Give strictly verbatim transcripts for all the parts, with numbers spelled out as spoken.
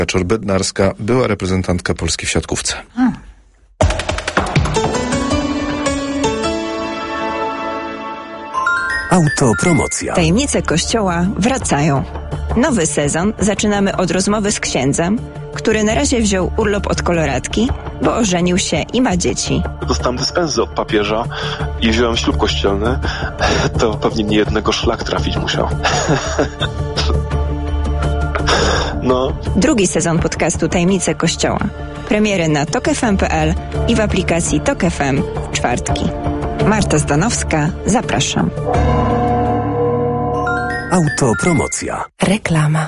Kaczor-Bednarska, była reprezentantka Polski w siatkówce. Hmm. Autopromocja. Tajemnice Kościoła wracają. Nowy sezon zaczynamy od rozmowy z księdzem, który na razie wziął urlop od koloratki, bo ożenił się i ma dzieci. Dostałem dyspensy od papieża i wziąłem ślub kościelny. To pewnie nie jednego szlak trafić musiał. No. Drugi sezon podcastu Tajemnice Kościoła. Premiery na tok f m kropka p l i w aplikacji Tok F M w czwartki. Marta Zdanowska, zapraszam. Autopromocja. Reklama.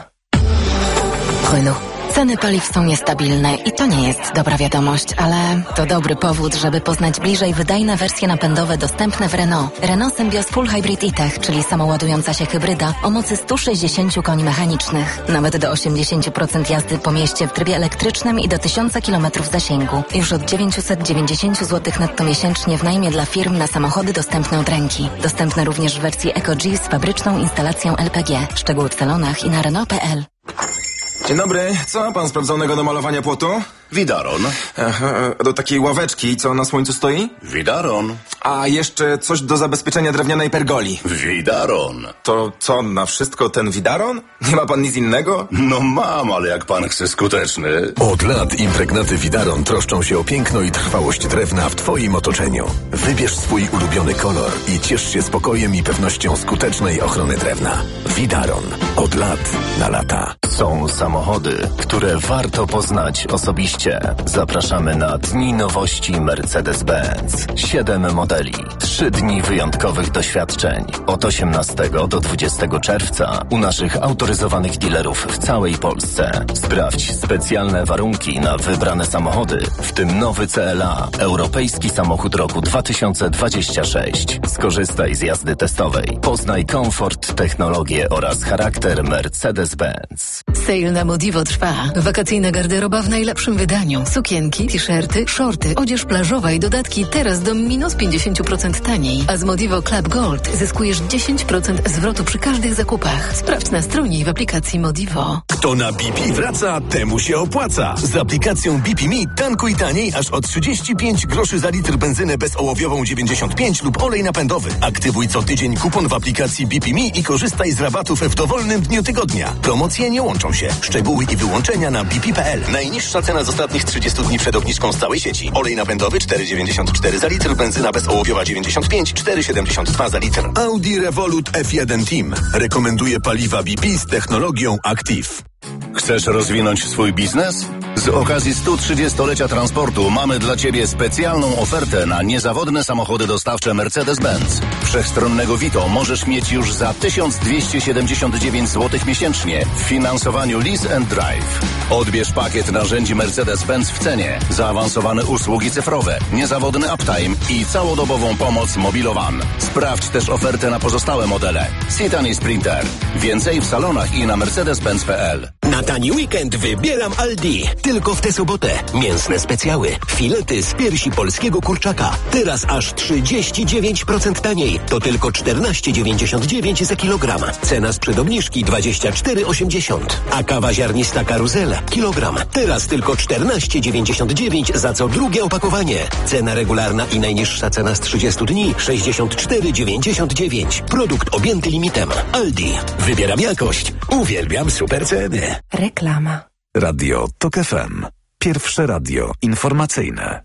Renault. Ceny paliw są niestabilne i to nie jest dobra wiadomość, ale to dobry powód, żeby poznać bliżej wydajne wersje napędowe dostępne w Renault. Renault Symbios Full Hybrid E-Tech, czyli samoładująca się hybryda o mocy sto sześćdziesiąt koni mechanicznych. Nawet do osiemdziesiąt procent jazdy po mieście w trybie elektrycznym i do tysiąc kilometrów zasięgu. Już od dziewięćset dziewięćdziesiąt złotych netto miesięcznie w najmie dla firm na samochody dostępne od ręki. Dostępne również w wersji EcoG z fabryczną instalacją L P G. Szczegóły w salonach i na Renault kropka p l. Dzień dobry, co pan sprawdzonego do malowania płotu? Widaron. Aha, do takiej ławeczki, co na słońcu stoi? Widaron. A jeszcze coś do zabezpieczenia drewnianej pergoli. Widaron. To co, na wszystko ten Widaron? Nie ma pan nic innego? No mam, ale jak pan chce skuteczny. Od lat impregnaty Widaron troszczą się o piękno i trwałość drewna w twoim otoczeniu. Wybierz swój ulubiony kolor i ciesz się spokojem i pewnością skutecznej ochrony drewna. Widaron. Od lat na lata. Są samochody, które warto poznać osobiście. Zapraszamy na Dni Nowości Mercedes-Benz. Siedem modeli. Trzy dni wyjątkowych doświadczeń. Od osiemnastego do dwudziestego czerwca u naszych autoryzowanych dealerów w całej Polsce. Sprawdź specjalne warunki na wybrane samochody, w tym nowy C L A. Europejski samochód roku dwa tysiące dwudziesty szósty. Skorzystaj z jazdy testowej. Poznaj komfort, technologię oraz charakter Mercedes-Benz. Sale na Modivo trwa. Wakacyjna garderoba w najlepszym wydaniu. Sukienki, t-shirty, shorty, odzież plażowa i dodatki teraz do minus pięćdziesiąt procent taniej. A z Modivo Club Gold zyskujesz dziesięć procent zwrotu przy każdych zakupach. Sprawdź na stronie i w aplikacji Modivo. Kto na B P wraca, temu się opłaca. Z aplikacją B P Me tankuj taniej aż o trzydzieści pięć groszy za litr benzynę bezołowiową dziewięćdziesiąt pięć lub olej napędowy. Aktywuj co tydzień kupon w aplikacji B P Me i korzystaj z rabatów w dowolnym dniu tygodnia. Promocje nie łączą się. Szczegóły i wyłączenia na b p kropka p l. Najniższa cena z ostatnich trzydziestu dni przed obniżką z całej sieci. Olej napędowy cztery dziewięćdziesiąt cztery za litr, benzyna bezołowiowa dziewięćdziesiąt pięć, cztery siedemdziesiąt dwa za litr. Audi Revolut F jeden Team rekomenduje paliwa B P z technologią Active. Chcesz rozwinąć swój biznes? Z okazji stu trzydziestolecia transportu mamy dla Ciebie specjalną ofertę na niezawodne samochody dostawcze Mercedes-Benz. Wszechstronnego Vito możesz mieć już za tysiąc dwieście siedemdziesiąt dziewięć złotych miesięcznie w finansowaniu Lease and Drive. Odbierz pakiet narzędzi Mercedes-Benz w cenie, zaawansowane usługi cyfrowe, niezawodny uptime i całodobową pomoc Mobilowan. Sprawdź też ofertę na pozostałe modele. Citan i Sprinter. Więcej w salonach i na mercedes benz kropka p l. Na tani weekend wybieram Aldi. Tylko w tę sobotę. Mięsne specjały. Filety z piersi polskiego kurczaka. Teraz aż trzydzieści dziewięć procent taniej. To tylko czternaście dziewięćdziesiąt dziewięć za kilogram. Cena sprzed obniżki dwadzieścia cztery osiemdziesiąt. A kawa ziarnista Karuzel. Kilogram. Teraz tylko czternaście dziewięćdziesiąt dziewięć za co drugie opakowanie. Cena regularna i najniższa cena z trzydziestu dni sześćdziesiąt cztery dziewięćdziesiąt dziewięć. Produkt objęty limitem. Aldi. Wybieram jakość. Uwielbiam super ceny. Reklama. Radio Tok F M. Pierwsze radio informacyjne.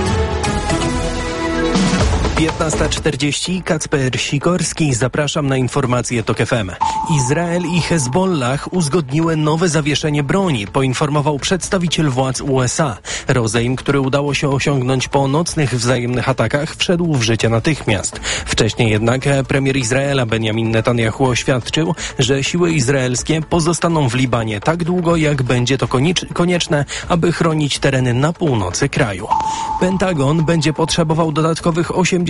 piętnasta czterdzieści, Kacper Sikorski, zapraszam na informacje Tok F M. Izrael i Hezbollah uzgodniły nowe zawieszenie broni, poinformował przedstawiciel władz U S A. Rozejm, który udało się osiągnąć po nocnych wzajemnych atakach, wszedł w życie natychmiast. Wcześniej jednak premier Izraela Benjamin Netanyahu oświadczył, że siły izraelskie pozostaną w Libanie tak długo, jak będzie to konieczne, aby chronić tereny na północy kraju. Pentagon będzie potrzebował dodatkowych osiemdziesiąt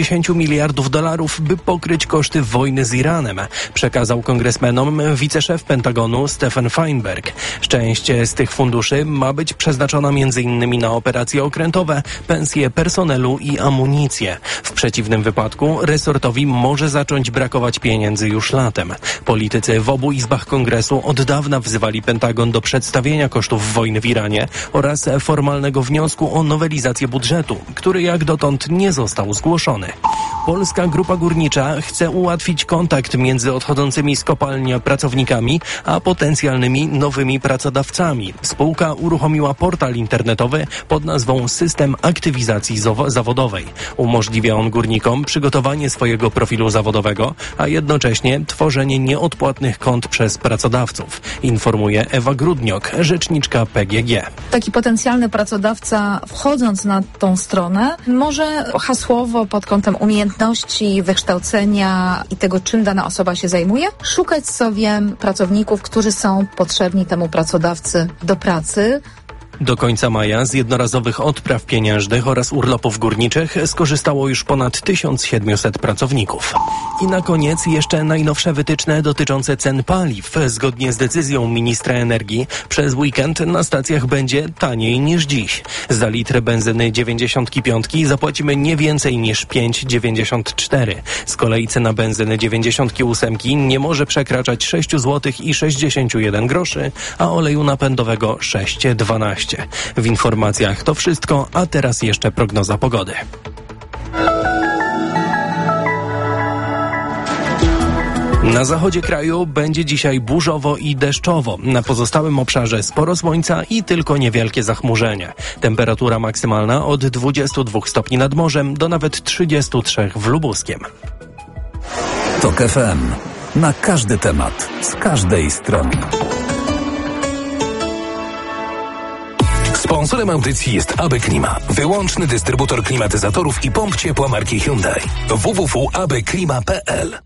pięćdziesiąt miliardów dolarów, by pokryć koszty wojny z Iranem, przekazał kongresmenom wiceszef Pentagonu Stephen Feinberg. Część z tych funduszy ma być przeznaczona między innymi na operacje okrętowe, pensje personelu i amunicję. W przeciwnym wypadku resortowi może zacząć brakować pieniędzy już latem. Politycy w obu izbach Kongresu od dawna wzywali Pentagon do przedstawienia kosztów wojny w Iranie oraz formalnego wniosku o nowelizację budżetu, który jak dotąd nie został zgłoszony. Polska Grupa Górnicza chce ułatwić kontakt między odchodzącymi z kopalni pracownikami a potencjalnymi nowymi pracodawcami. Spółka uruchomiła portal internetowy pod nazwą System Aktywizacji Zawodowej. Umożliwia on górnikom przygotowanie swojego profilu zawodowego, a jednocześnie tworzenie nieodpłatnych kont przez pracodawców, informuje Ewa Grudniok, rzeczniczka P G G. Taki potencjalny pracodawca, wchodząc na tą stronę, może hasłowo pod kątem umiejętności, wykształcenia i tego, czym dana osoba się zajmuje, szukać sobie pracowników, którzy są potrzebni temu pracodawcy do pracy. Do końca maja z jednorazowych odpraw pieniężnych oraz urlopów górniczych skorzystało już ponad tysiąc siedemset pracowników. I na koniec jeszcze najnowsze wytyczne dotyczące cen paliw. Zgodnie z decyzją ministra energii przez weekend na stacjach będzie taniej niż dziś. Za litr benzyny dziewięćdziesiąt pięć zapłacimy nie więcej niż pięć dziewięćdziesiąt cztery. Z kolei cena benzyny dziewięćdziesiąt osiem nie może przekraczać sześć złotych i sześćdziesiąt jeden groszy, a oleju napędowego sześć dwanaście. W informacjach to wszystko, a teraz jeszcze prognoza pogody. Na zachodzie kraju będzie dzisiaj burzowo i deszczowo. Na pozostałym obszarze sporo słońca i tylko niewielkie zachmurzenie. Temperatura maksymalna od dwudziestu dwóch stopni nad morzem do nawet trzydziestu trzech w Lubuskiem. Tok F M. Na każdy temat, z każdej strony. Sponsorem audycji jest A B Klima, wyłączny dystrybutor klimatyzatorów i pomp ciepła marki Hyundai. w w w kropka a b klima kropka p l.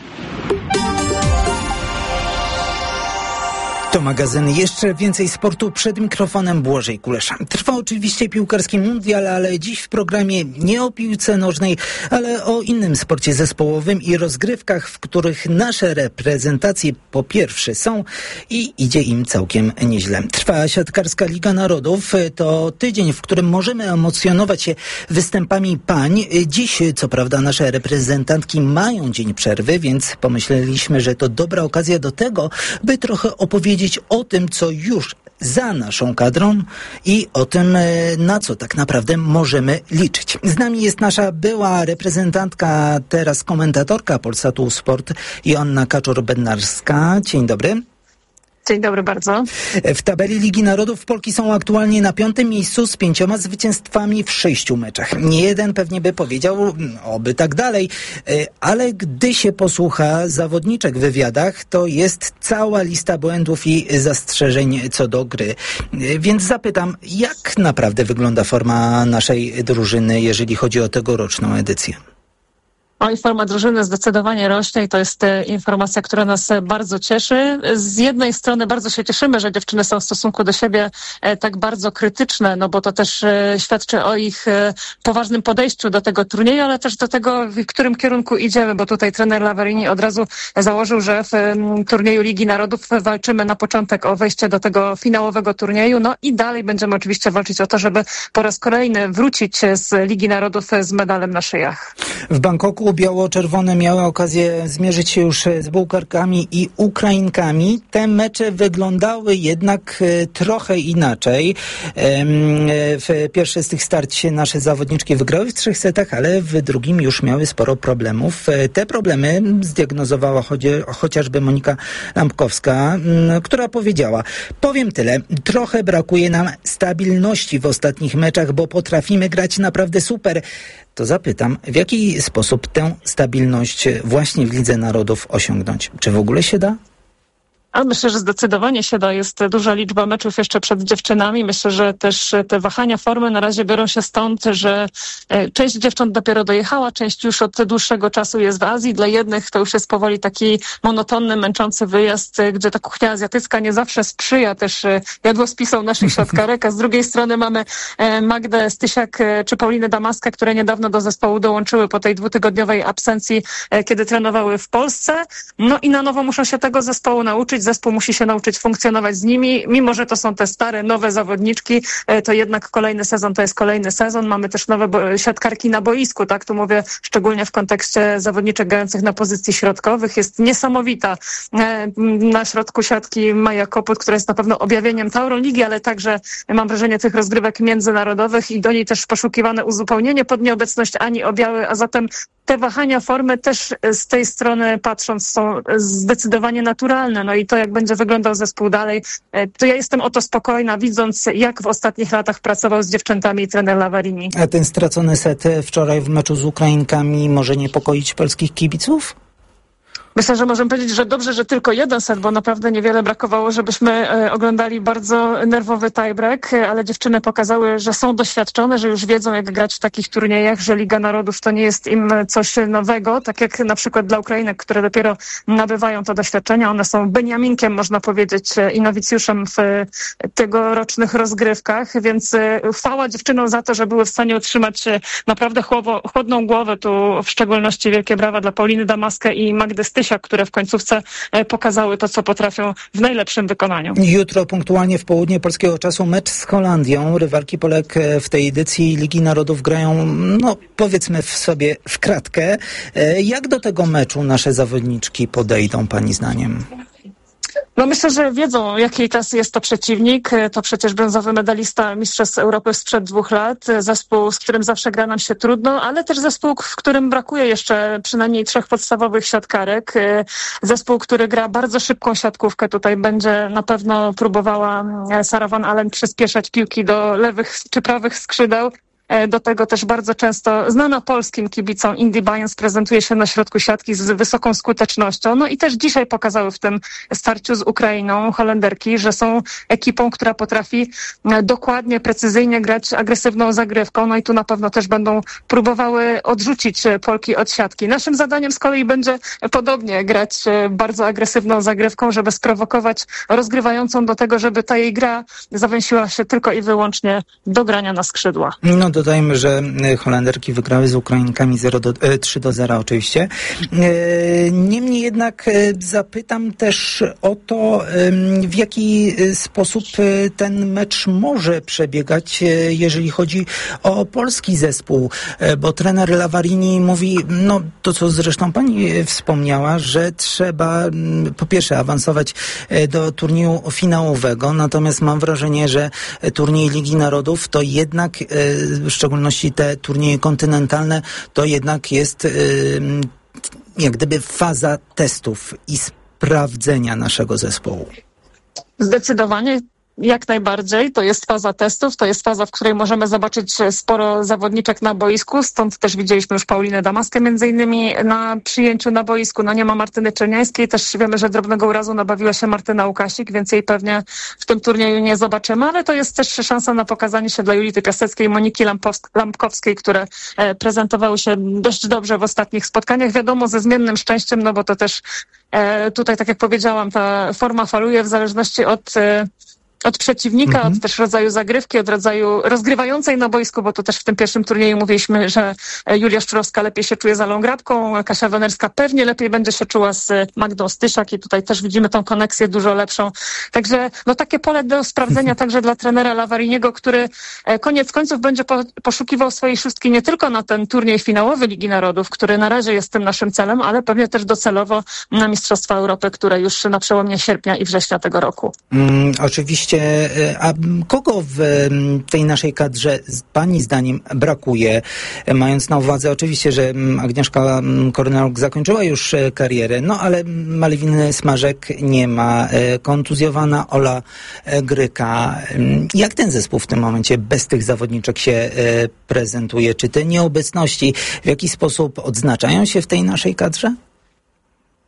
To magazyn. Jeszcze więcej sportu przed mikrofonem Błażej Kulesza. Trwa oczywiście piłkarski mundial, ale dziś w programie nie o piłce nożnej, ale o innym sporcie zespołowym i rozgrywkach, w których nasze reprezentacje po pierwsze są i idzie im całkiem nieźle. Trwa siatkarska Liga Narodów. To tydzień, w którym możemy emocjonować się występami pań. Dziś, co prawda, nasze reprezentantki mają dzień przerwy, więc pomyśleliśmy, że to dobra okazja do tego, by trochę opowiedzieć o tym, co już za naszą kadrą i o tym, na co tak naprawdę możemy liczyć. Z nami jest nasza była reprezentantka, teraz komentatorka Polsatu Sport, Joanna Kaczor-Bednarska. Dzień dobry. Dzień dobry bardzo. W tabeli Ligi Narodów Polki są aktualnie na piątym miejscu z pięcioma zwycięstwami w sześciu meczach. Nie jeden pewnie by powiedział, oby tak dalej, ale gdy się posłucha zawodniczek w wywiadach, to jest cała lista błędów i zastrzeżeń co do gry. Więc zapytam, jak naprawdę wygląda forma naszej drużyny, jeżeli chodzi o tegoroczną edycję? O, i forma drużyny zdecydowanie rośnie i to jest e, informacja, która nas e, bardzo cieszy. Z jednej strony bardzo się cieszymy, że dziewczyny są w stosunku do siebie e, tak bardzo krytyczne, no bo to też e, świadczy o ich e, poważnym podejściu do tego turnieju, ale też do tego, w którym kierunku idziemy, bo tutaj trener Lavarini od razu założył, że w e, turnieju Ligi Narodów walczymy na początek o wejście do tego finałowego turnieju, no i dalej będziemy oczywiście walczyć o to, żeby po raz kolejny wrócić z Ligi Narodów z medalem na szyjach. W Bangkoku biało-czerwone miały okazję zmierzyć się już z Bułgarkami i Ukrainkami. Te mecze wyglądały jednak trochę inaczej. W pierwsze z tych starć nasze zawodniczki wygrały w trzech setach, ale w drugim już miały sporo problemów. Te problemy zdiagnozowała chociażby Monika Lampkowska, która powiedziała: powiem tyle, trochę brakuje nam stabilności w ostatnich meczach, bo potrafimy grać naprawdę super. To zapytam, w jaki sposób tę stabilność właśnie w Lidze Narodów osiągnąć? Czy w ogóle się da? A myślę, że zdecydowanie się da. Jest duża liczba meczów jeszcze przed dziewczynami. Myślę, że też te wahania formy na razie biorą się stąd, że część dziewcząt dopiero dojechała, część już od dłuższego czasu jest w Azji. Dla jednych to już jest powoli taki monotonny, męczący wyjazd, gdzie ta kuchnia azjatycka nie zawsze sprzyja też jadłospisom naszych siatkarek, a z drugiej strony mamy Magdę Stysiak czy Paulinę Damaskę, które niedawno do zespołu dołączyły po tej dwutygodniowej absencji, kiedy trenowały w Polsce. No i na nowo muszą się tego zespołu nauczyć. Zespół musi się nauczyć funkcjonować z nimi. Mimo że to są te stare, nowe zawodniczki, to jednak kolejny sezon to jest kolejny sezon. Mamy też nowe bo- siatkarki na boisku, tak? Tu mówię szczególnie w kontekście zawodniczek grających na pozycji środkowych. Jest niesamowita na środku siatki Maja Koput, która jest na pewno objawieniem Tauroligi, ale także mam wrażenie tych rozgrywek międzynarodowych i do niej też poszukiwane uzupełnienie pod nieobecność Ani Obiały, a zatem te wahania formy też z tej strony patrząc są zdecydowanie naturalne. No i to, jak będzie wyglądał zespół dalej, to ja jestem o to spokojna, widząc jak w ostatnich latach pracował z dziewczętami trener Lavarini. A ten stracony set wczoraj w meczu z Ukrainkami może niepokoić polskich kibiców? Myślę, że możemy powiedzieć, że dobrze, że tylko jeden set, bo naprawdę niewiele brakowało, żebyśmy e, oglądali bardzo nerwowy tiebreak, ale dziewczyny pokazały, że są doświadczone, że już wiedzą, jak grać w takich turniejach, że Liga Narodów to nie jest im coś nowego, tak jak na przykład dla Ukrainek, które dopiero nabywają to doświadczenie. One są beniaminkiem, można powiedzieć, i nowicjuszem w tegorocznych rozgrywkach, więc chwała dziewczynom za to, że były w stanie utrzymać naprawdę chłowo, chłodną głowę. Tu w szczególności wielkie brawa dla Pauliny Damaskę i Magdy Stysiak, które w końcówce pokazały to, co potrafią w najlepszym wykonaniu. Jutro punktualnie w południe polskiego czasu mecz z Holandią. Rywalki Polek w tej edycji Ligi Narodów grają, no powiedzmy w sobie w kratkę. Jak do tego meczu nasze zawodniczki podejdą, pani zdaniem? No myślę, że wiedzą, jakiej klasy jest to przeciwnik. To przecież brązowy medalista Mistrzostw Europy sprzed dwóch lat. Zespół, z którym zawsze gra nam się trudno, ale też zespół, w którym brakuje jeszcze przynajmniej trzech podstawowych siatkarek. Zespół, który gra bardzo szybką siatkówkę. Tutaj będzie na pewno próbowała Sara Van Allen przyspieszać piłki do lewych czy prawych skrzydeł. Do tego też bardzo często znana polskim kibicom Indy Bayerns prezentuje się na środku siatki z wysoką skutecznością. No i też dzisiaj pokazały w tym starciu z Ukrainą Holenderki, że są ekipą, która potrafi dokładnie, precyzyjnie grać agresywną zagrywką. No i tu na pewno też będą próbowały odrzucić Polki od siatki. Naszym zadaniem z kolei będzie podobnie grać bardzo agresywną zagrywką, żeby sprowokować rozgrywającą do tego, żeby ta jej gra zawęsiła się tylko i wyłącznie do grania na skrzydła. No dodajmy, że Holenderki wygrały z Ukrainkami trzy do zera oczywiście. Niemniej jednak zapytam też o to, w jaki sposób ten mecz może przebiegać, jeżeli chodzi o polski zespół, bo trener Lavarini mówi, no to co zresztą pani wspomniała, że trzeba po pierwsze awansować do turnieju finałowego, natomiast mam wrażenie, że turniej Ligi Narodów to jednak w szczególności te turnieje kontynentalne, to jednak jest jak gdyby faza testów i sprawdzenia naszego zespołu. Zdecydowanie. Jak najbardziej. To jest faza testów, to jest faza, w której możemy zobaczyć sporo zawodniczek na boisku, stąd też widzieliśmy już Paulinę Damaskę między innymi na przyjęciu na boisku. No nie ma Martyny Czerniańskiej, też wiemy, że drobnego urazu nabawiła się Martyna Łukasik, więc jej pewnie w tym turnieju nie zobaczymy, ale to jest też szansa na pokazanie się dla Julity Piaseckiej i Moniki Lampowsk- Lampkowskiej, które e, prezentowały się dość dobrze w ostatnich spotkaniach. Wiadomo, ze zmiennym szczęściem, no bo to też e, tutaj, tak jak powiedziałam, ta forma faluje w zależności od e, od przeciwnika, mhm. od też rodzaju zagrywki, od rodzaju rozgrywającej na boisku, bo tu też w tym pierwszym turnieju mówiliśmy, że Julia Szczurowska lepiej się czuje z Alą Grabką, Kasia Wenerska pewnie lepiej będzie się czuła z Magdą Stysiak i tutaj też widzimy tą koneksję dużo lepszą. Także no takie pole do sprawdzenia mhm. także dla trenera Lavariniego, który koniec końców będzie po, poszukiwał swojej szóstki nie tylko na ten turniej finałowy Ligi Narodów, który na razie jest tym naszym celem, ale pewnie też docelowo na Mistrzostwa Europy, które już na przełomie sierpnia i września tego roku. Mm, oczywiście. A kogo w tej naszej kadrze pani zdaniem brakuje, mając na uwadze oczywiście, że Agnieszka Korneluk zakończyła już karierę, no ale Malwiny Smarzek nie ma, kontuzjowana Ola Gryka. Jak ten zespół w tym momencie bez tych zawodniczek się prezentuje? Czy te nieobecności w jakiś sposób odznaczają się w tej naszej kadrze?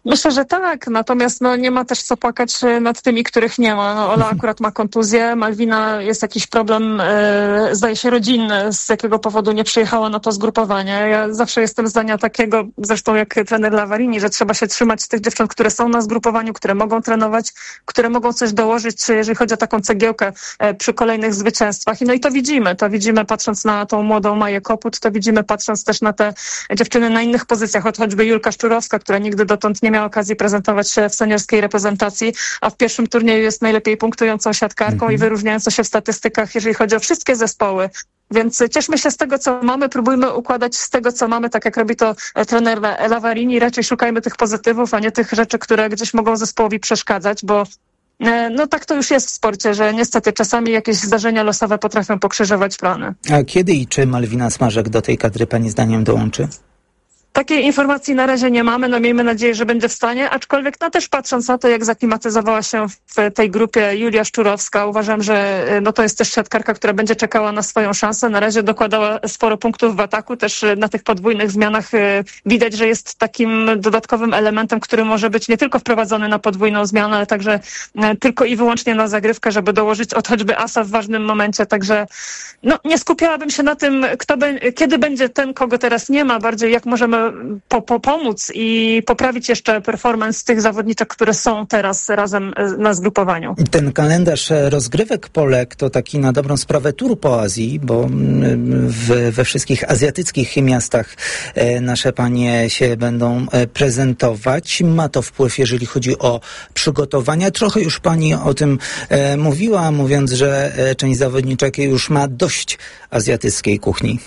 Myślę, że tak, natomiast no, nie ma też co płakać nad tymi, których nie ma. No, Ola akurat ma kontuzję, Malwina jest jakiś problem, e, zdaje się rodzinny, z jakiego powodu nie przyjechała na to zgrupowanie. Ja zawsze jestem zdania takiego, zresztą jak trener Lavarini, że trzeba się trzymać tych dziewcząt, które są na zgrupowaniu, które mogą trenować, które mogą coś dołożyć, jeżeli chodzi o taką cegiełkę e, przy kolejnych zwycięstwach. I no i to widzimy, to widzimy patrząc na tą młodą Maję Koput, to widzimy patrząc też na te dziewczyny na innych pozycjach, choćby Julka Szczurowska, która nigdy dotąd nie miała okazji prezentować się w seniorskiej reprezentacji, a w pierwszym turnieju jest najlepiej punktującą siatkarką mm-hmm. i wyróżniającą się w statystykach, jeżeli chodzi o wszystkie zespoły. Więc cieszmy się z tego, co mamy, próbujmy układać z tego, co mamy, tak jak robi to trener Lavarini. Raczej szukajmy tych pozytywów, a nie tych rzeczy, które gdzieś mogą zespołowi przeszkadzać, bo no tak to już jest w sporcie, że niestety czasami jakieś zdarzenia losowe potrafią pokrzyżować plany. A kiedy i czy Malwina Smarzek do tej kadry pani zdaniem dołączy? Takiej informacji na razie nie mamy, no miejmy nadzieję, że będzie w stanie, aczkolwiek no też patrząc na to, jak zaklimatyzowała się w tej grupie Julia Szczurowska, uważam, że no to jest też siatkarka, która będzie czekała na swoją szansę. Na razie dokładała sporo punktów w ataku, też na tych podwójnych zmianach widać, że jest takim dodatkowym elementem, który może być nie tylko wprowadzony na podwójną zmianę, ale także tylko i wyłącznie na zagrywkę, żeby dołożyć od choćby asa w ważnym momencie, także no nie skupiałabym się na tym, kto be- kiedy będzie ten, kogo teraz nie ma, bardziej jak możemy Po, po, pomóc i poprawić jeszcze performance tych zawodniczek, które są teraz razem na zgrupowaniu. Ten kalendarz rozgrywek Polek to taki na dobrą sprawę tur po Azji, bo w, we wszystkich azjatyckich miastach nasze panie się będą prezentować. Ma to wpływ, jeżeli chodzi o przygotowania. Trochę już pani o tym mówiła, mówiąc, że część zawodniczek już ma dość azjatyckiej kuchni.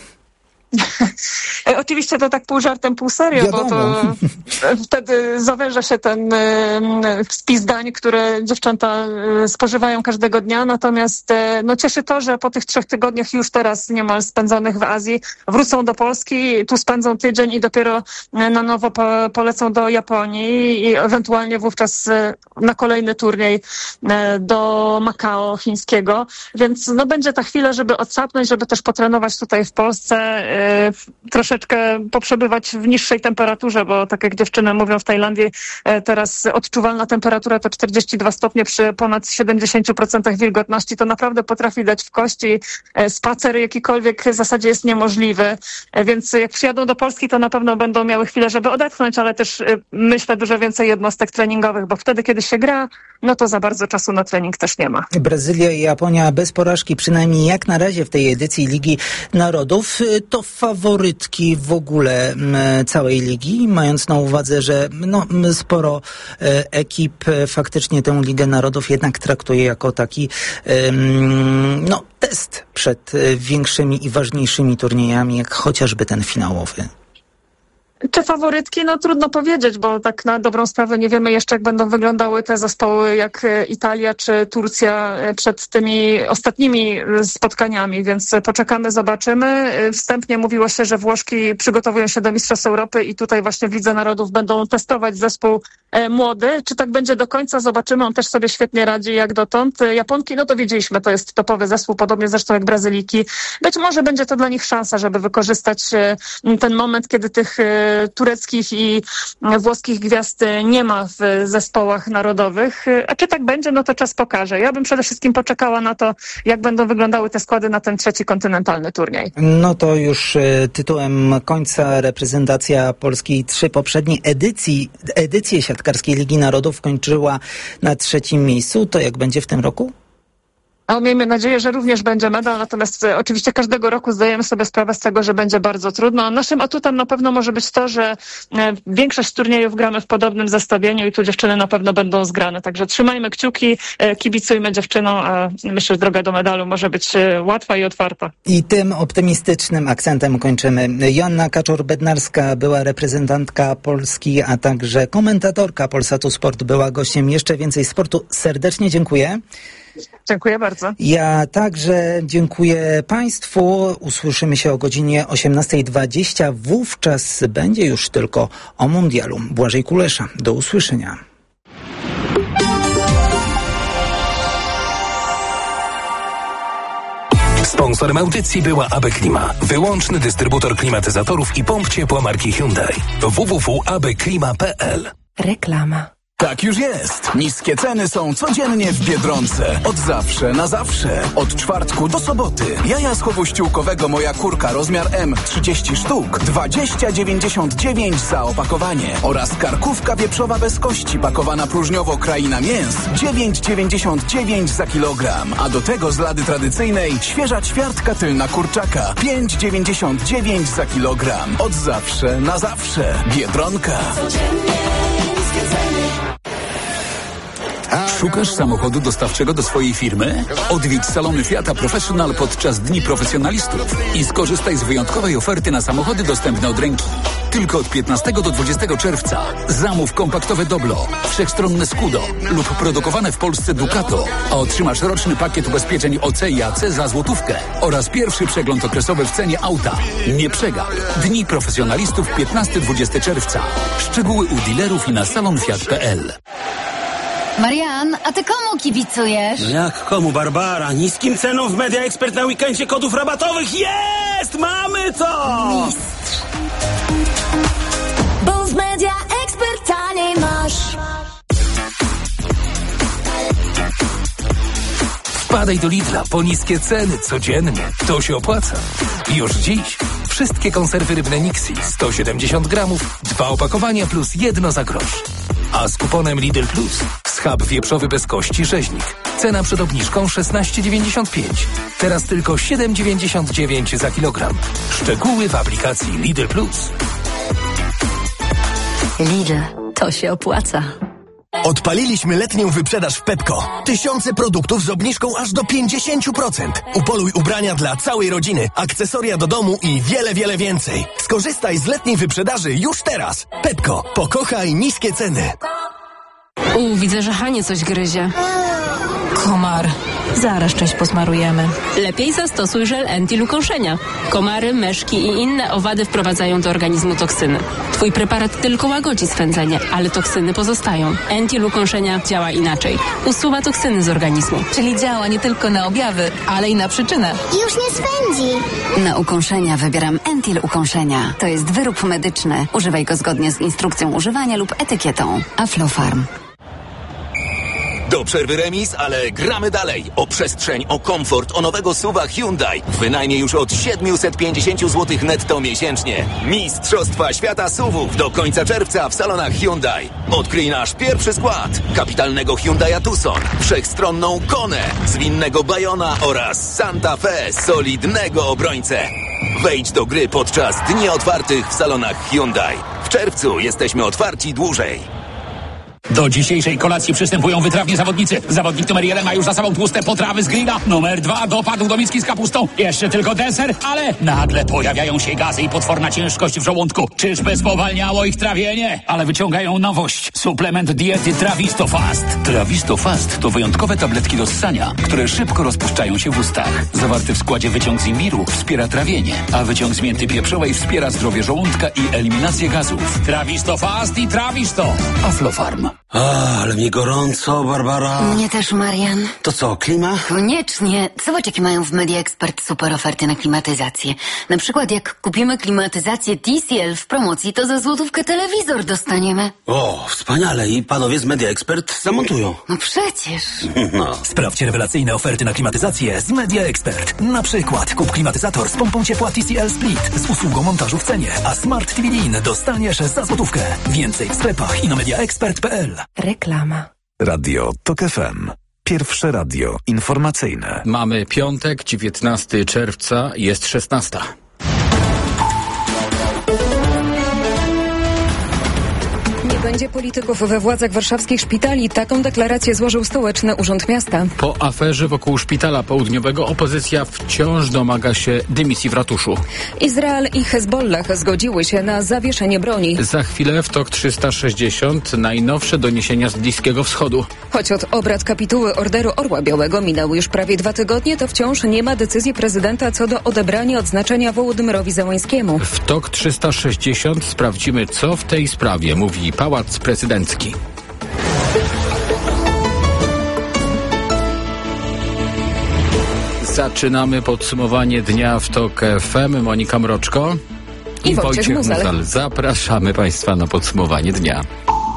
Oczywiście to tak pół żartem, pół serio, Wiadomo. bo to wtedy zawęża się ten spis dań, które dziewczęta spożywają każdego dnia, natomiast no cieszy to, że po tych trzech tygodniach już teraz niemal spędzonych w Azji wrócą do Polski, tu spędzą tydzień i dopiero na nowo po, polecą do Japonii i ewentualnie wówczas na kolejny turniej do Makao chińskiego, więc no będzie ta chwila, żeby odsapnąć, żeby też potrenować tutaj w Polsce, troszeczkę poprzebywać w niższej temperaturze, bo tak jak dziewczyny mówią w Tajlandii, teraz odczuwalna temperatura to czterdzieści dwa stopnie przy ponad siedemdziesiąt procent wilgotności, to naprawdę potrafi dać w kości. Spacer jakikolwiek w zasadzie jest niemożliwy, więc jak przyjadą do Polski, to na pewno będą miały chwilę, żeby odetchnąć, ale też myślę dużo więcej jednostek treningowych, bo wtedy, kiedy się gra, no to za bardzo czasu na trening też nie ma. Brazylia i Japonia bez porażki, przynajmniej jak na razie w tej edycji Ligi Narodów, to faworytki w ogóle całej ligi, mając na uwadze, że no, sporo ekip faktycznie tę Ligę Narodów jednak traktuje jako taki no, test przed większymi i ważniejszymi turniejami, jak chociażby ten finałowy. Czy faworytki? No trudno powiedzieć, bo tak na dobrą sprawę nie wiemy jeszcze, jak będą wyglądały te zespoły jak Italia czy Turcja przed tymi ostatnimi spotkaniami, więc poczekamy, zobaczymy. Wstępnie mówiło się, że Włoszki przygotowują się do Mistrzostw Europy i tutaj właśnie w Lidze Narodów będą testować zespół młody. Czy tak będzie do końca? Zobaczymy. On też sobie świetnie radzi jak dotąd. Japonki, no to wiedzieliśmy, to jest topowy zespół, podobnie zresztą jak Brazyliki. Być może będzie to dla nich szansa, żeby wykorzystać ten moment, kiedy tych tureckich i włoskich gwiazd nie ma w zespołach narodowych. A czy tak będzie, no to czas pokaże. Ja bym przede wszystkim poczekała na to, jak będą wyglądały te składy na ten trzeci kontynentalny turniej. No to już tytułem końca reprezentacja Polski trzy poprzednie edycji, edycje siatkarskiej Ligi Narodów kończyła na trzecim miejscu. To jak będzie w tym roku? No, miejmy nadzieję, że również będzie medal, natomiast e, oczywiście każdego roku zdajemy sobie sprawę z tego, że będzie bardzo trudno. Naszym atutem na pewno może być to, że e, większość turniejów gramy w podobnym zestawieniu i tu dziewczyny na pewno będą zgrane. Także trzymajmy kciuki, e, kibicujmy dziewczynom, a myślę, że droga do medalu może być e, łatwa i otwarta. I tym optymistycznym akcentem kończymy. Joanna Kaczor-Bednarska była reprezentantka Polski, a także komentatorka Polsatu Sport była gościem. Jeszcze więcej sportu. Serdecznie dziękuję. Dziękuję bardzo. Ja także dziękuję Państwu. Usłyszymy się o godzinie osiemnasta dwadzieścia. Wówczas będzie już tylko o mundialu. Błażej Kulesza. Do usłyszenia. Sponsorem audycji była A B Klima, wyłączny dystrybutor klimatyzatorów i pomp ciepła marki Hyundai. w w w kropka a b klima kropka p l Reklama. Tak już jest. Niskie ceny są codziennie w Biedronce. Od zawsze na zawsze. Od czwartku do soboty. Jaja z chowu ściółkowego Moja Kurka rozmiar M trzydzieści sztuk. dwadzieścia dziewięćdziesiąt dziewięć za opakowanie. Oraz karkówka wieprzowa bez kości pakowana próżniowo Kraina Mięs. dziewięć dziewięćdziesiąt dziewięć za kilogram. A do tego z lady tradycyjnej świeża ćwiartka tylna kurczaka. pięć dziewięćdziesiąt dziewięć za kilogram. Od zawsze na zawsze. Biedronka. Szukasz samochodu dostawczego do swojej firmy? Odwiedź salony Fiata Professional podczas Dni Profesjonalistów i skorzystaj z wyjątkowej oferty na samochody dostępne od ręki. Tylko od piętnastego do dwudziestego czerwca zamów kompaktowe Doblo, wszechstronne Scudo lub produkowane w Polsce Ducato, a otrzymasz roczny pakiet ubezpieczeń O C i A C za złotówkę oraz pierwszy przegląd okresowy w cenie auta. Nie przegap. Dni Profesjonalistów piętnastego do dwudziestego czerwca. Szczegóły u dealerów i na salonfiat kropka p l. Marian, a ty komu kibicujesz? No jak komu, Barbara? Niskim cenom w Media Expert na weekendzie kodów rabatowych. Jest! Mamy to! Mistrz. Bo w Media Expert taniej masz. Wpadaj do Lidla po niskie ceny codziennie. To się opłaca. Już dziś wszystkie konserwy rybne Nixi sto siedemdziesiąt gramów, dwa opakowania plus jedno za grosz. A z kuponem Lidl Plus schab wieprzowy bez kości rzeźnik. Cena przed obniżką szesnaście dziewięćdziesiąt pięć. Teraz tylko siedem dziewięćdziesiąt dziewięć za kilogram. Szczegóły w aplikacji Lidl Plus. Lidl, to się opłaca. Odpaliliśmy letnią wyprzedaż w Pepco. Tysiące produktów z obniżką aż do pięćdziesiąt procent. Upoluj ubrania dla całej rodziny, akcesoria do domu i wiele, wiele więcej. Skorzystaj z letniej wyprzedaży już teraz. Pepco. Pokochaj niskie ceny. U, widzę, że Hanie coś gryzie. Komar. Zaraz część posmarujemy. Lepiej zastosuj żel Entil ukąszenia. Komary, myszki i inne owady wprowadzają do organizmu toksyny. Twój preparat tylko łagodzi swędzenie, ale toksyny pozostają. Entil ukąszenia działa inaczej. Usuwa toksyny z organizmu. Czyli działa nie tylko na objawy, ale i na przyczynę. Już nie swędzi. Na ukąszenia wybieram Entil ukąszenia. To jest wyrób medyczny. Używaj go zgodnie z instrukcją używania lub etykietą. Aflofarm. Do przerwy remis, ale gramy dalej. O przestrzeń, o komfort, o nowego suwa Hyundai. Wynajmie już od siedemset pięćdziesiąt złotych netto miesięcznie. Mistrzostwa Świata suwów do końca czerwca w salonach Hyundai. Odkryj nasz pierwszy skład. Kapitalnego Hyundai'a Tucson, wszechstronną Konę, zwinnego Bayona oraz Santa Fe, solidnego obrońcę. Wejdź do gry podczas dni otwartych w salonach Hyundai. W czerwcu jesteśmy otwarci dłużej. Do dzisiejszej kolacji przystępują wytrawni zawodnicy. Zawodnik numer jeden ma już za sobą tłuste potrawy z grilla. Numer dwa dopadł do miski z kapustą. Jeszcze tylko deser, ale nagle pojawiają się gazy i potworna ciężkość w żołądku. Czyżby spowalniało ich trawienie? Ale wyciągają nowość. Suplement diety Trawisto Fast. Trawisto Fast to wyjątkowe tabletki do ssania, które szybko rozpuszczają się w ustach. Zawarty w składzie wyciąg z imbiru wspiera trawienie, a wyciąg z mięty pieprzowej wspiera zdrowie żołądka i eliminację gazów. Trawisto Fast i Trawisto. Aflofarm. A, ale mi gorąco, Barbara. Mnie też, Marian. To co, klima? Koniecznie. Zobacz, jakie mają w Media Expert super oferty na klimatyzację. Na przykład jak kupimy klimatyzację T C L w promocji, to za złotówkę telewizor dostaniemy. O, wspaniale. I panowie z Media Expert zamontują. No przecież. No. Sprawdź rewelacyjne oferty na klimatyzację z Media Expert. Na przykład kup klimatyzator z pompą ciepła T C L Split z usługą montażu w cenie, a Smart T V Lean dostaniesz za złotówkę. Więcej w sklepach i na mediaexpert kropka p l. Reklama. Radio Tok F M. Pierwsze radio informacyjne. Mamy piątek, dziewiętnastego czerwca, jest szesnasta. Będzie polityków we władzach warszawskich szpitali. Taką deklarację złożył Stołeczny Urząd Miasta. Po aferze wokół Szpitala Południowego opozycja wciąż domaga się dymisji w ratuszu. Izrael i Hezbollah zgodziły się na zawieszenie broni. Za chwilę w Tok trzysta sześćdziesiąt najnowsze doniesienia z Bliskiego Wschodu. Choć od obrad kapituły Orderu Orła Białego minęły już prawie dwa tygodnie, to wciąż nie ma decyzji prezydenta co do odebrania odznaczenia Wołodymyrowi Zełańskiemu. W Tok trzysta sześćdziesiąt sprawdzimy, co w tej sprawie mówi Pałac Prezydencki. Zaczynamy podsumowanie dnia w Tok F M. Monika Mroczko i, I Wojciech, Wojciech Muzal. Muzal. Zapraszamy Państwa na podsumowanie dnia.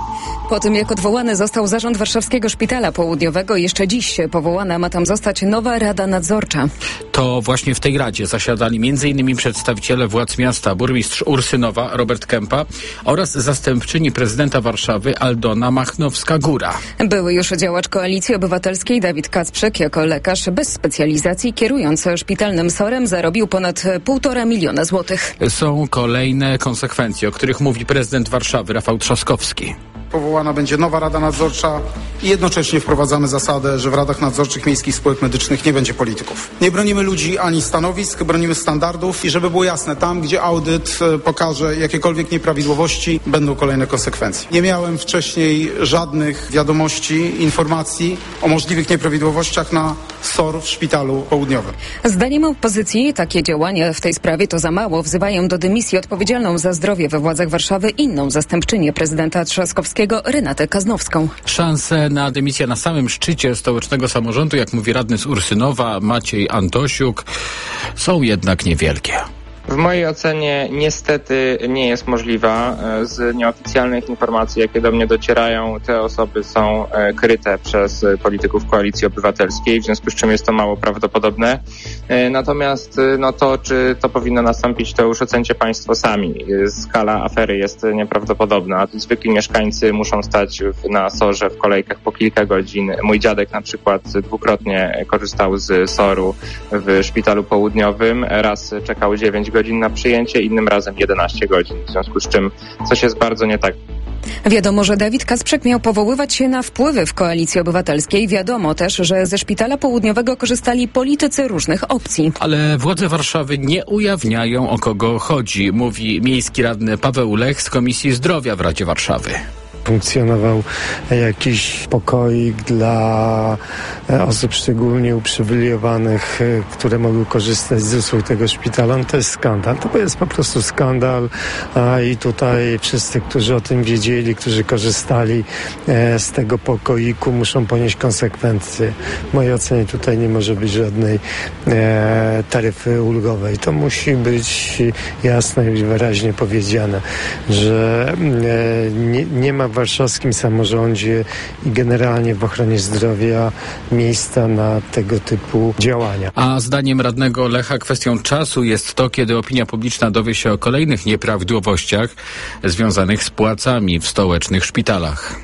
Po tym, jak odwołany został zarząd Warszawskiego Szpitala Południowego, jeszcze dziś powołana ma tam zostać nowa Rada Nadzorcza. To właśnie w tej radzie zasiadali m.in. przedstawiciele władz miasta, burmistrz Ursynowa, Robert Kępa oraz zastępczyni prezydenta Warszawy Aldona Machnowska-Góra. Były już działacz Koalicji Obywatelskiej Dawid Kacprzyk jako lekarz bez specjalizacji, kierując szpitalnym sorem, zarobił ponad półtora miliona złotych. Są kolejne konsekwencje, o których mówi prezydent Warszawy Rafał Trzaskowski. Powołana będzie nowa Rada Nadzorcza i jednocześnie wprowadzamy zasadę, że w radach nadzorczych miejskich spółek medycznych nie będzie polityków. Nie bronimy ludzi ani stanowisk, bronimy standardów i żeby było jasne, tam gdzie audyt pokaże jakiekolwiek nieprawidłowości, będą kolejne konsekwencje. Nie miałem wcześniej żadnych wiadomości, informacji o możliwych nieprawidłowościach na S O R w Szpitalu Południowym. Zdaniem opozycji takie działania w tej sprawie to za mało. Wzywają do dymisji odpowiedzialną za zdrowie we władzach Warszawy inną zastępczynię prezydenta Trzaskowskiego, Renatę Kaznowską. Szanse na dymisję na samym szczycie stołecznego samorządu, jak mówi radny z Ursynowa Maciej Antosiuk, są jednak niewielkie. W mojej ocenie niestety nie jest możliwa. Z nieoficjalnych informacji, jakie do mnie docierają, te osoby są kryte przez polityków Koalicji Obywatelskiej, w związku z czym jest to mało prawdopodobne. Natomiast no to, czy to powinno nastąpić, to już ocencie Państwo sami. Skala afery jest nieprawdopodobna. Zwykli mieszkańcy muszą stać na sorze w kolejkach po kilka godzin. Mój dziadek na przykład dwukrotnie korzystał z S O R-u w Szpitalu Południowym. Raz czekał dziewięć godzin na przyjęcie, innym razem jedenaście godzin, w związku z czym coś jest bardzo nie tak. Wiadomo, że Dawid Kacprzek miał powoływać się na wpływy w Koalicji Obywatelskiej. Wiadomo też, że ze Szpitala Południowego korzystali politycy różnych opcji. Ale władze Warszawy nie ujawniają, o kogo chodzi, mówi miejski radny Paweł Lech z Komisji Zdrowia w Radzie Warszawy. Funkcjonował jakiś pokoik dla osób szczególnie uprzywilejowanych, które mogły korzystać z usług tego szpitala. No to jest skandal. To jest po prostu skandal. A i tutaj wszyscy, którzy o tym wiedzieli, którzy korzystali z tego pokoiku, muszą ponieść konsekwencje. W mojej ocenie tutaj nie może być żadnej taryfy ulgowej. To musi być jasno i wyraźnie powiedziane, że nie, nie ma w warszawskim samorządzie i generalnie w ochronie zdrowia miejsca na tego typu działania. A zdaniem radnego Lecha kwestią czasu jest to, kiedy opinia publiczna dowie się o kolejnych nieprawidłowościach związanych z płacami w stołecznych szpitalach.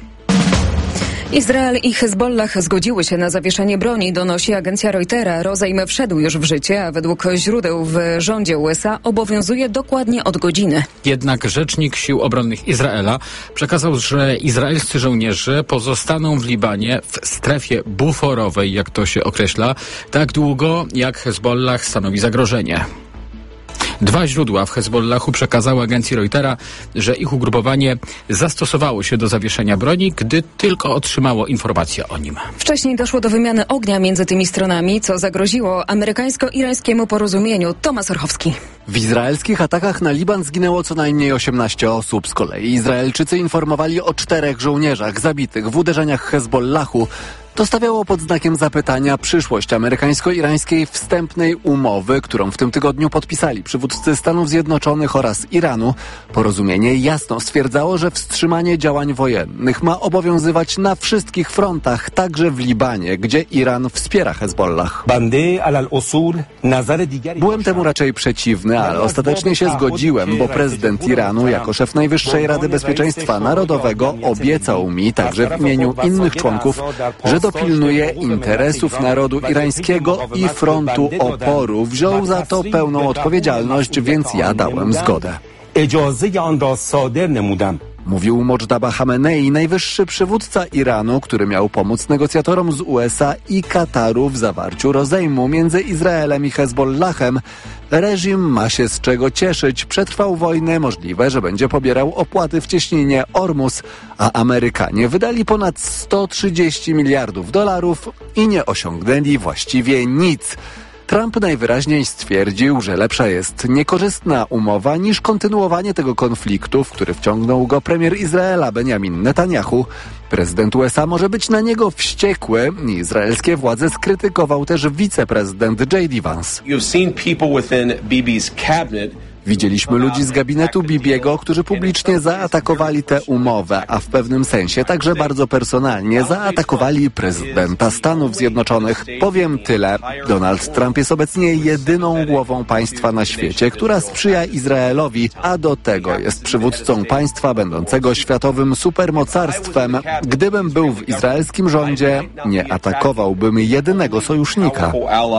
Izrael i Hezbollah zgodziły się na zawieszenie broni, donosi agencja Reutera. Rozejm wszedł już w życie, a według źródeł w rządzie U S A obowiązuje dokładnie od godziny. Jednak rzecznik Sił Obronnych Izraela przekazał, że izraelscy żołnierze pozostaną w Libanie w strefie buforowej, jak to się określa, tak długo jak Hezbollah stanowi zagrożenie. Dwa źródła w Hezbollahu przekazały agencji Reutera, że ich ugrupowanie zastosowało się do zawieszenia broni, gdy tylko otrzymało informację o nim. Wcześniej doszło do wymiany ognia między tymi stronami, co zagroziło amerykańsko-irańskiemu porozumieniu. Tomasz Orchowski. W izraelskich atakach na Liban zginęło co najmniej osiemnaście osób. Z kolei Izraelczycy informowali o czterech żołnierzach zabitych w uderzeniach Hezbollahu. To stawiało pod znakiem zapytania przyszłość amerykańsko-irańskiej wstępnej umowy, którą w tym tygodniu podpisali przywódcy Stanów Zjednoczonych oraz Iranu. Porozumienie jasno stwierdzało, że wstrzymanie działań wojennych ma obowiązywać na wszystkich frontach, także w Libanie, gdzie Iran wspiera Hezbollah. Byłem temu raczej przeciwny, ale ostatecznie się zgodziłem, bo prezydent Iranu jako szef Najwyższej Rady Bezpieczeństwa Narodowego obiecał mi, także w imieniu innych członków, że dopilnuje interesów narodu irańskiego i frontu oporu. Wziął za to pełną odpowiedzialność, więc ja dałem zgodę. Mówił Modżdaba Hamenei, najwyższy przywódca Iranu, który miał pomóc negocjatorom z U S A i Kataru w zawarciu rozejmu między Izraelem i Hezbollahem. Reżim ma się z czego cieszyć. Przetrwał wojnę, możliwe, że będzie pobierał opłaty w cieśninie Ormus, a Amerykanie wydali ponad sto trzydzieści miliardów dolarów i nie osiągnęli właściwie nic. Trump najwyraźniej stwierdził, że lepsza jest niekorzystna umowa niż kontynuowanie tego konfliktu, w który wciągnął go premier Izraela Benjamin Netanyahu. Prezydent U S A może być na niego wściekły. Izraelskie władze skrytykował też wiceprezydent J D Vance. Widzieliśmy ludzi z gabinetu Bibiego, którzy publicznie zaatakowali tę umowę, a w pewnym sensie także bardzo personalnie zaatakowali prezydenta Stanów Zjednoczonych. Powiem tyle. Donald Trump jest obecnie jedyną głową państwa na świecie, która sprzyja Izraelowi, a do tego jest przywódcą państwa będącego światowym supermocarstwem. Gdybym był w izraelskim rządzie, nie atakowałbym jedynego sojusznika.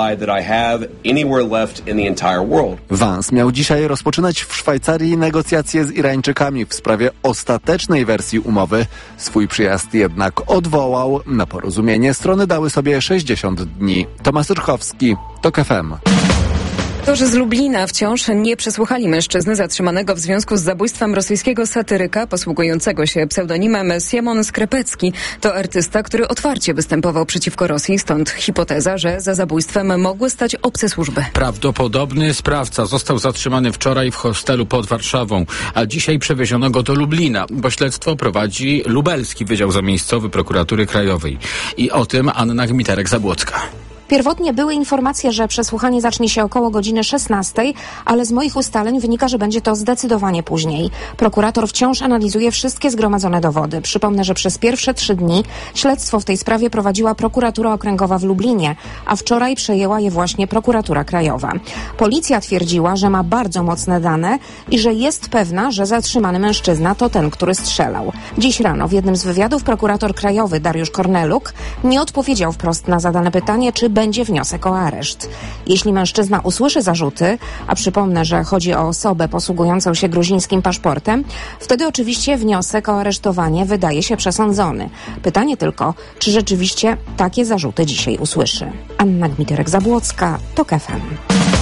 Vance miał dzisiaj rozpoczynać w Szwajcarii negocjacje z Irańczykami w sprawie ostatecznej wersji umowy. Swój przyjazd jednak odwołał. Na porozumienie strony dały sobie sześćdziesiąt dni. Tomasz Rchowski, TOK F M. Aktorzy z Lublina wciąż nie przesłuchali mężczyzny zatrzymanego w związku z zabójstwem rosyjskiego satyryka posługującego się pseudonimem Siemon Skrepecki. To artysta, który otwarcie występował przeciwko Rosji, stąd hipoteza, że za zabójstwem mogły stać obce służby. Prawdopodobny sprawca został zatrzymany wczoraj w hostelu pod Warszawą, a dzisiaj przewieziono go do Lublina, bo śledztwo prowadzi Lubelski Wydział Zamiejscowy Prokuratury Krajowej. I o tym Anna Gmiterek-Zabłocka. Pierwotnie były informacje, że przesłuchanie zacznie się około godziny szesnastej, ale z moich ustaleń wynika, że będzie to zdecydowanie później. Prokurator wciąż analizuje wszystkie zgromadzone dowody. Przypomnę, że przez pierwsze trzy dni śledztwo w tej sprawie prowadziła Prokuratura Okręgowa w Lublinie, a wczoraj przejęła je właśnie Prokuratura Krajowa. Policja twierdziła, że ma bardzo mocne dane i że jest pewna, że zatrzymany mężczyzna to ten, który strzelał. Dziś rano w jednym z wywiadów prokurator krajowy Dariusz Korneluk nie odpowiedział wprost na zadane pytanie, czy będzie wniosek o areszt. Jeśli mężczyzna usłyszy zarzuty, a przypomnę, że chodzi o osobę posługującą się gruzińskim paszportem, wtedy oczywiście wniosek o aresztowanie wydaje się przesądzony. Pytanie tylko, czy rzeczywiście takie zarzuty dzisiaj usłyszy. Anna Gmiterek-Zabłocka, TOK F M.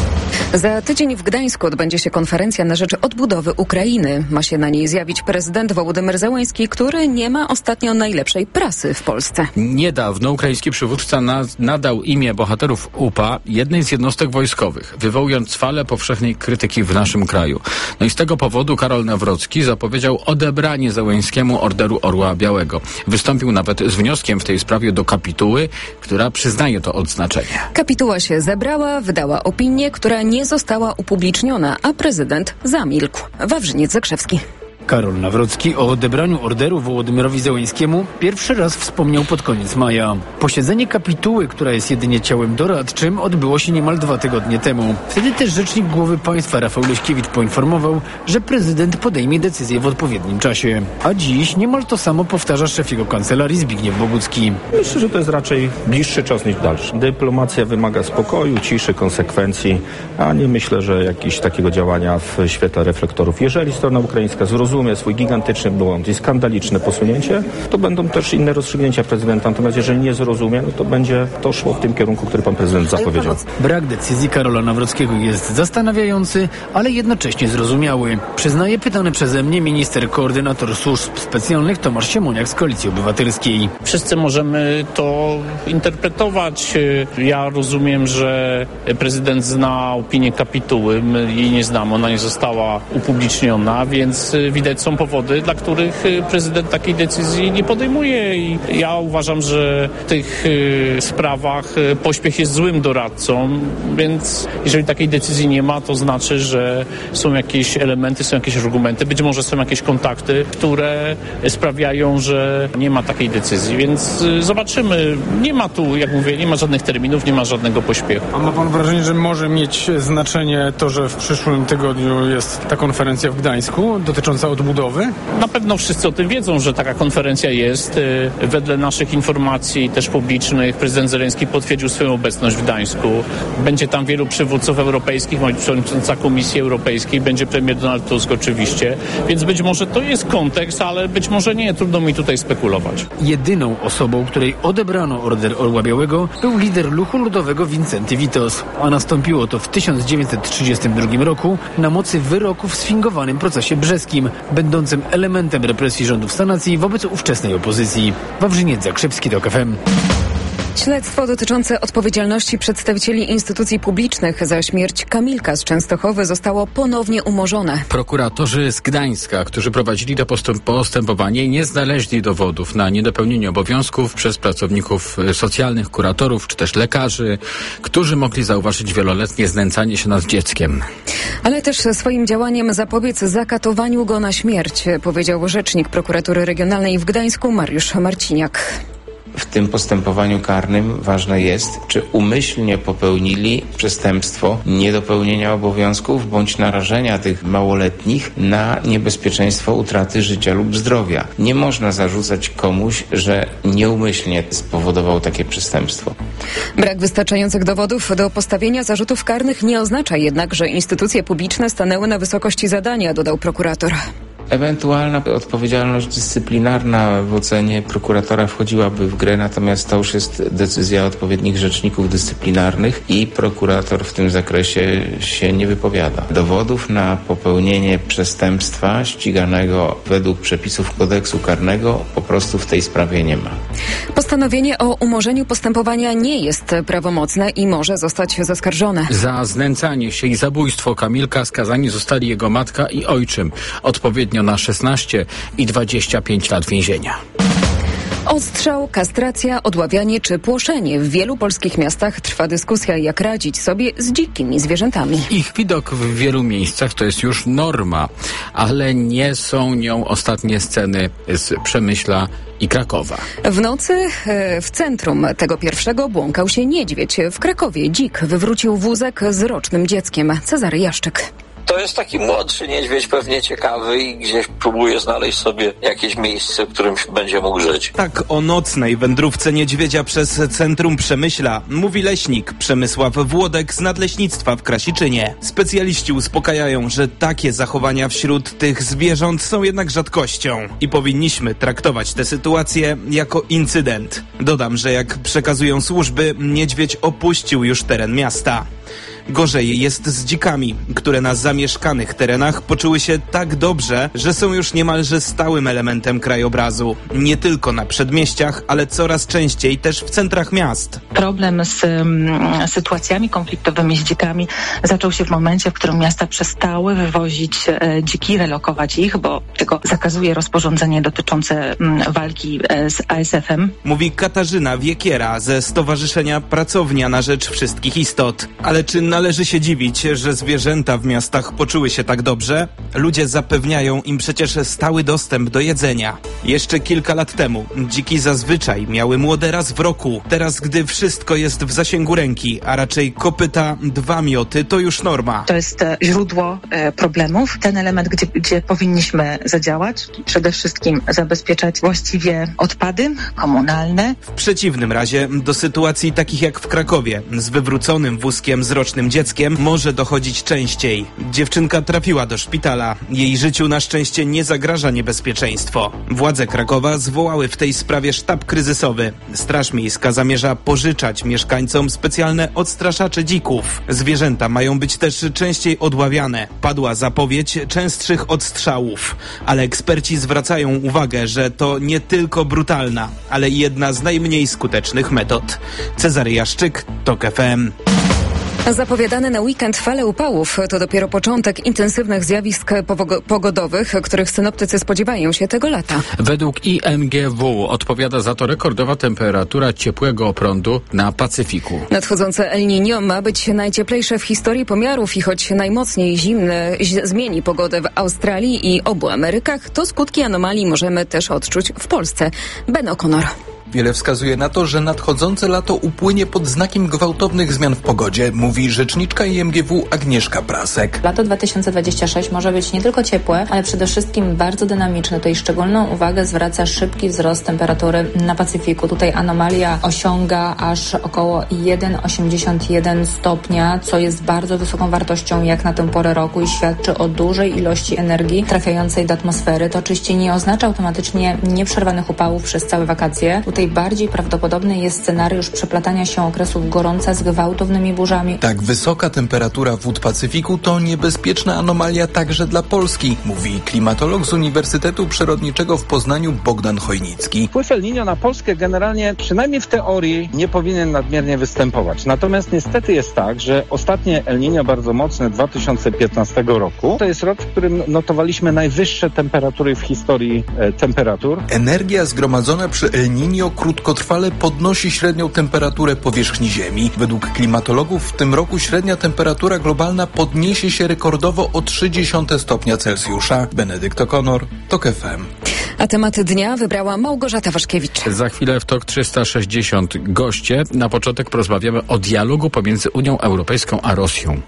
Za tydzień w Gdańsku odbędzie się konferencja na rzecz odbudowy Ukrainy. Ma się na niej zjawić prezydent Wołodymyr Zełenski, który nie ma ostatnio najlepszej prasy w Polsce. Niedawno ukraiński przywódca na, nadał imię bohaterów U P A jednej z jednostek wojskowych, wywołując falę powszechnej krytyki w naszym kraju. No i z tego powodu Karol Nawrocki zapowiedział odebranie Zełenskiemu Orderu Orła Białego. Wystąpił nawet z wnioskiem w tej sprawie do kapituły, która przyznaje to odznaczenie. Kapituła się zebrała, wydała opinię, która nie została upubliczniona, a prezydent zamilkł. Wawrzyniec Zakrzewski. Karol Nawrocki o odebraniu orderu Wołodymyrowi Zełenskiemu pierwszy raz wspomniał pod koniec maja. Posiedzenie kapituły, która jest jedynie ciałem doradczym, odbyło się niemal dwa tygodnie temu. Wtedy też rzecznik głowy państwa Rafał Leśkiewicz poinformował, że prezydent podejmie decyzję w odpowiednim czasie. A dziś niemal to samo powtarza szef jego kancelarii Zbigniew Bogucki. Myślę, że to jest raczej bliższy czas niż dalszy. Dyplomacja wymaga spokoju, ciszy, konsekwencji, a nie myślę, że jakieś takiego działania w świetle reflektorów. Jeżeli strona ukraińska zrozumie swój gigantyczny błąd i skandaliczne posunięcie, to będą też inne rozstrzygnięcia prezydenta. Natomiast jeżeli nie zrozumie, no to będzie to szło w tym kierunku, który pan prezydent zapowiedział. Brak decyzji Karola Nawrockiego jest zastanawiający, ale jednocześnie zrozumiały. Przyznaje pytany przeze mnie minister koordynator służb specjalnych Tomasz Siemoniak z Koalicji Obywatelskiej. Wszyscy możemy to interpretować. Ja rozumiem, że prezydent zna opinię kapituły. My jej nie znamy, ona nie została upubliczniona, więc widać są powody, dla których prezydent takiej decyzji nie podejmuje i ja uważam, że w tych sprawach pośpiech jest złym doradcą, więc jeżeli takiej decyzji nie ma, to znaczy, że są jakieś elementy, są jakieś argumenty, być może są jakieś kontakty, które sprawiają, że nie ma takiej decyzji, więc zobaczymy. Nie ma tu, jak mówię, nie ma żadnych terminów, nie ma żadnego pośpiechu. A ma pan wrażenie, że może mieć znaczenie to, że w przyszłym tygodniu jest ta konferencja w Gdańsku dotycząca odbudowy? Na pewno wszyscy o tym wiedzą, że taka konferencja jest. Wedle naszych informacji też publicznych prezydent Zełenski potwierdził swoją obecność w Gdańsku. Będzie tam wielu przywódców europejskich, ma być przewodnicząca Komisji Europejskiej, będzie premier Donald Tusk oczywiście, więc być może to jest kontekst, ale być może nie, trudno mi tutaj spekulować. Jedyną osobą, której odebrano Order Orła Białego, był lider ruchu ludowego Wincenty Witos, a nastąpiło to w tysiąc dziewięćset trzydziestym drugim roku na mocy wyroku w sfingowanym procesie brzeskim, będącym elementem represji rządów sanacji wobec ówczesnej opozycji. Wawrzyniec Zakrzewski, TOK F M. Śledztwo dotyczące odpowiedzialności przedstawicieli instytucji publicznych za śmierć Kamilka z Częstochowy zostało ponownie umorzone. Prokuratorzy z Gdańska, którzy prowadzili to postęp- postępowanie, nie znaleźli dowodów na niedopełnienie obowiązków przez pracowników socjalnych, kuratorów czy też lekarzy, którzy mogli zauważyć wieloletnie znęcanie się nad dzieckiem. Ale też swoim działaniem zapobiec zakatowaniu go na śmierć, powiedział rzecznik prokuratury regionalnej w Gdańsku Mariusz Marciniak. W tym postępowaniu karnym ważne jest, czy umyślnie popełnili przestępstwo niedopełnienia obowiązków bądź narażenia tych małoletnich na niebezpieczeństwo utraty życia lub zdrowia. Nie można zarzucać komuś, że nieumyślnie spowodował takie przestępstwo. Brak wystarczających dowodów do postawienia zarzutów karnych nie oznacza jednak, że instytucje publiczne stanęły na wysokości zadania, dodał prokurator. Ewentualna odpowiedzialność dyscyplinarna w ocenie prokuratora wchodziłaby w grę, natomiast to już jest decyzja odpowiednich rzeczników dyscyplinarnych i prokurator w tym zakresie się nie wypowiada. Dowodów na popełnienie przestępstwa ściganego według przepisów kodeksu karnego po prostu w tej sprawie nie ma. Postanowienie o umorzeniu postępowania nie jest prawomocne i może zostać zaskarżone. Za znęcanie się i zabójstwo Kamilka skazani zostali jego matka i ojczym, odpowiednio na szesnaście i dwadzieścia pięć lat więzienia. Ostrzał, kastracja, odławianie czy płoszenie. W wielu polskich miastach trwa dyskusja, jak radzić sobie z dzikimi zwierzętami. Ich widok w wielu miejscach to jest już norma, ale nie są nią ostatnie sceny z Przemyśla i Krakowa. W nocy e, w centrum tego pierwszego błąkał się niedźwiedź. W Krakowie dzik wywrócił wózek z rocznym dzieckiem. Cezary Jaszczyk. To jest taki młodszy niedźwiedź, pewnie ciekawy i gdzieś próbuje znaleźć sobie jakieś miejsce, w którym będzie mógł żyć. Tak o nocnej wędrówce niedźwiedzia przez centrum Przemyśla mówi leśnik Przemysław Włodek z Nadleśnictwa w Krasiczynie. Specjaliści uspokajają, że takie zachowania wśród tych zwierząt są jednak rzadkością i powinniśmy traktować tę sytuację jako incydent. Dodam, że jak przekazują służby, niedźwiedź opuścił już teren miasta. Gorzej jest z dzikami, które na zamieszkanych terenach poczuły się tak dobrze, że są już niemalże stałym elementem krajobrazu. Nie tylko na przedmieściach, ale coraz częściej też w centrach miast. Problem z um, sytuacjami konfliktowymi z dzikami zaczął się w momencie, w którym miasta przestały wywozić e, dziki, relokować ich, bo tego zakazuje rozporządzenie dotyczące um, walki e, z A S F-em. Mówi Katarzyna Wiekiera ze Stowarzyszenia Pracownia na Rzecz Wszystkich Istot. Ale czy należy się dziwić, że zwierzęta w miastach poczuły się tak dobrze? Ludzie zapewniają im przecież stały dostęp do jedzenia. Jeszcze kilka lat temu dziki zazwyczaj miały młode raz w roku. Teraz, gdy wszystko jest w zasięgu ręki, a raczej kopyta, dwa mioty, to już norma. To jest e, źródło e, problemów. Ten element, gdzie, gdzie powinniśmy zadziałać, przede wszystkim zabezpieczać właściwie odpady komunalne. W przeciwnym razie do sytuacji takich jak w Krakowie z wywróconym wózkiem z rocznym dzieckiem może dochodzić częściej. Dziewczynka trafiła do szpitala. Jej życiu na szczęście nie zagraża niebezpieczeństwo. Władze Krakowa zwołały w tej sprawie sztab kryzysowy. Straż Miejska zamierza pożyczać mieszkańcom specjalne odstraszacze dzików. Zwierzęta mają być też częściej odławiane. Padła zapowiedź częstszych odstrzałów. Ale eksperci zwracają uwagę, że to nie tylko brutalna, ale jedna z najmniej skutecznych metod. Cezary Jaszczyk, TOK F M. Zapowiadane na weekend fale upałów to dopiero początek intensywnych zjawisk pogodowych, których synoptycy spodziewają się tego lata. Według I M G W odpowiada za to rekordowa temperatura ciepłego prądu na Pacyfiku. Nadchodzące El Niño ma być najcieplejsze w historii pomiarów i choć najmocniej zimne zmieni pogodę w Australii i obu Amerykach, to skutki anomalii możemy też odczuć w Polsce. Ben O'Connor. Wiele wskazuje na to, że nadchodzące lato upłynie pod znakiem gwałtownych zmian w pogodzie, mówi rzeczniczka I M G W Agnieszka Prasek. Lato dwa tysiące dwudzieste szóste może być nie tylko ciepłe, ale przede wszystkim bardzo dynamiczne. Tutaj szczególną uwagę zwraca szybki wzrost temperatury na Pacyfiku. Tutaj anomalia osiąga aż około jeden przecinek osiemdziesiąt jeden stopnia, co jest bardzo wysoką wartością jak na tę porę roku i świadczy o dużej ilości energii trafiającej do atmosfery. To oczywiście nie oznacza automatycznie nieprzerwanych upałów przez całe wakacje. Tutaj bardziej prawdopodobny jest scenariusz przeplatania się okresów gorąca z gwałtownymi burzami. Tak wysoka temperatura wód Pacyfiku to niebezpieczna anomalia także dla Polski, mówi klimatolog z Uniwersytetu Przyrodniczego w Poznaniu Bogdan Chojnicki. Wpływ El Niño na Polskę generalnie, przynajmniej w teorii, nie powinien nadmiernie występować. Natomiast niestety jest tak, że ostatnie El Niño bardzo mocne dwa tysiące piętnastego roku to jest rok, w którym notowaliśmy najwyższe temperatury w historii e, temperatur. Energia zgromadzona przy El Niño krótkotrwale podnosi średnią temperaturę powierzchni Ziemi. Według klimatologów w tym roku średnia temperatura globalna podniesie się rekordowo o trzy dziesiąte stopnia Celsjusza. Benedykt O'Connor, TOK F M. A tematy dnia wybrała Małgorzata Waszkiewicz. Za chwilę w TOK trzysta sześćdziesiąt goście. Na początek porozmawiamy o dialogu pomiędzy Unią Europejską a Rosją.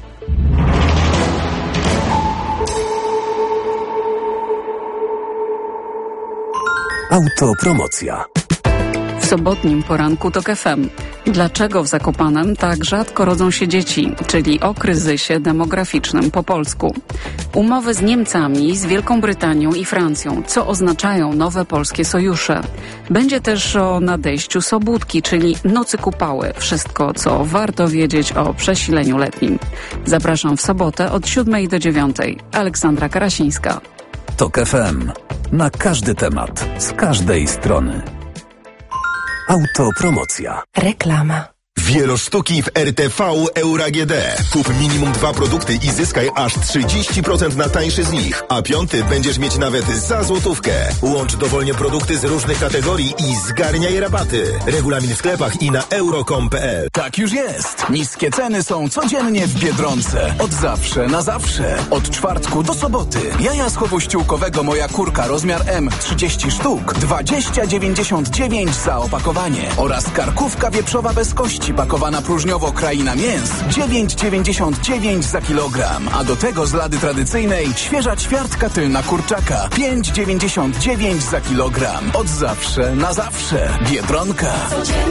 Autopromocja. W sobotnim poranku TOK F M. Dlaczego w Zakopanem tak rzadko rodzą się dzieci, czyli o kryzysie demograficznym po polsku. Umowy z Niemcami, z Wielką Brytanią i Francją, co oznaczają nowe polskie sojusze. Będzie też o nadejściu Sobótki, czyli nocy kupały. Wszystko, co warto wiedzieć o przesileniu letnim. Zapraszam w sobotę od siódmej do dziewiątej. Aleksandra Karasińska. TOK F M. Na każdy temat, z każdej strony. Autopromocja. Reklama. Wielosztuki w R T V Euro A G D. Kup minimum dwa produkty i zyskaj aż trzydzieści procent na tańszy z nich, a piąty będziesz mieć nawet za złotówkę. Łącz dowolnie produkty z różnych kategorii i zgarniaj rabaty. Regulamin w sklepach i na euro kropka com kropka p l. Tak już jest. Niskie ceny są codziennie w Biedronce. Od zawsze na zawsze. Od czwartku do soboty. Jaja z chowu ściółkowego Moja Kurka rozmiar M trzydzieści sztuk. dwadzieścia dziewięćdziesiąt dziewięć za opakowanie. Oraz karkówka wieprzowa bez kości pakowana próżniowo Kraina Mięs dziewięć dziewięćdziesiąt dziewięć za kilogram. A do tego z lady tradycyjnej świeża ćwiartka tylna kurczaka pięć dziewięćdziesiąt dziewięć za kilogram. Od zawsze na zawsze. Biedronka.